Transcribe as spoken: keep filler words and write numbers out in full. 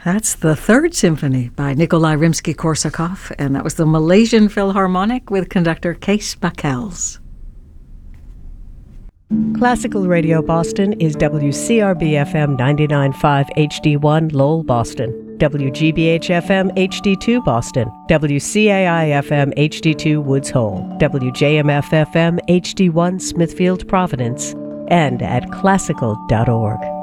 That's the Third Symphony by Nikolai Rimsky-Korsakov, and that was the Malaysian Philharmonic with conductor Kees Bakels. Classical Radio Boston is W C R B F M ninety-nine point five H D one Lowell, Boston, W G B H F M H D two Boston, W C A I F M H D two Woods Hole, W J M F F M H D one Smithfield, Providence, and at classical dot org.